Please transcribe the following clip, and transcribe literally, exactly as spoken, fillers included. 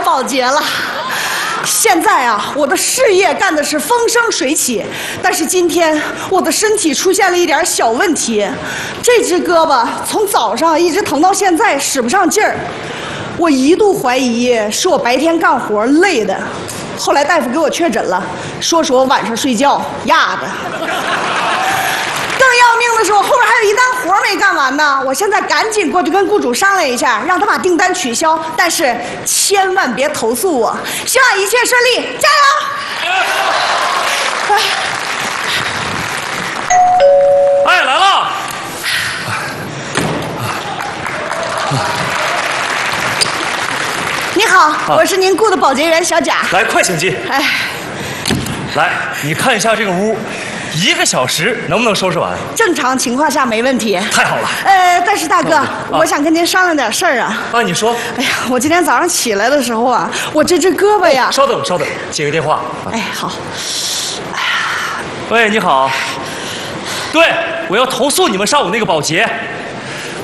保洁了。现在啊，我的事业干的是风生水起，但是今天我的身体出现了一点小问题，这只胳膊从早上一直疼到现在，使不上劲儿。我一度怀疑是我白天干活累的，后来大夫给我确诊了，说是我晚上睡觉压的。更要命的是，我后边还有一单活没干完呢。我现在赶紧过去跟雇主商量一下，让他把订单取消，但是千万别投诉我。希望一切顺利，加油！ 哎，来了！ 你好，我是您雇的保洁员小贾。 来，快请进。 哎， 来，你看一下这个屋。一个小时能不能收拾完？ 正常情况下没问题。 太好了。 呃，但是大哥， 啊、 我想跟您商量点事儿啊。 啊，你说。 哎呀，我今天早上起来的时候啊，我这只胳膊呀…… 稍等，稍等，接个电话。 哎，好。哎呀， 喂，你好。对，我要投诉你们上午那个保洁。